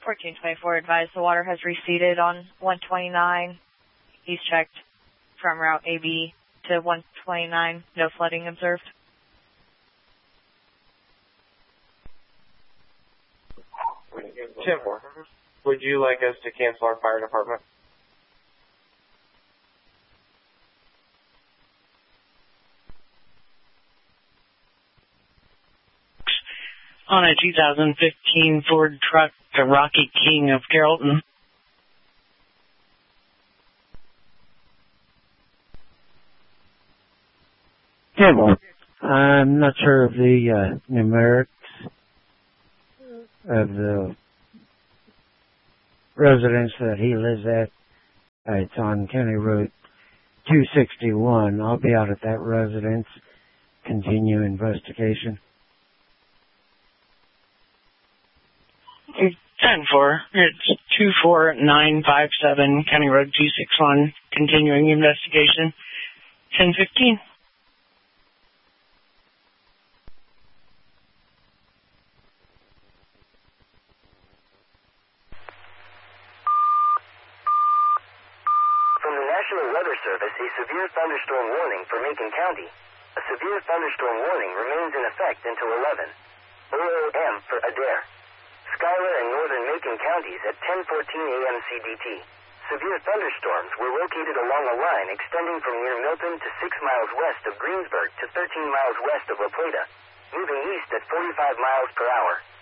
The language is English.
1424 advised the water has receded on 129. He's checked from route AB to 129. No flooding observed. Tim, would you like us to cancel our fire department? On a 2015 Ford truck, the Rocky King of Carrollton. Campbell, I'm not sure of the numerics of the residence that he lives at. It's on County Road 261. I'll be out at that residence. Continue investigation. 10-4. It's 24957 County Road 261. Continuing investigation. 1015. From the National Weather Service, a severe thunderstorm warning for Macon County. A severe thunderstorm warning remains in effect until 11 a.m. for Adair, Schuyler, and northern Macon counties at 10:14 a.m. CDT. Severe thunderstorms were located along a line extending from near Milton to 6 miles west of Greensburg to 13 miles west of La Plata, moving east at 45 miles per hour.